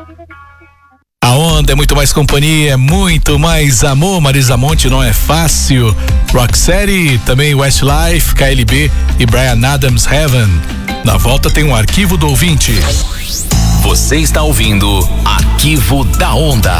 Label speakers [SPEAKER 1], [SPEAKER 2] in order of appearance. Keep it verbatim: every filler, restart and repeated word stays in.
[SPEAKER 1] A onda é muito mais companhia, é muito mais amor. Marisa Monte, Não É Fácil. Roxette, também Westlife, K L B e Bryan Adams, Heaven. Na volta tem um arquivo do ouvinte.
[SPEAKER 2] Você está ouvindo Arquivo da Onda.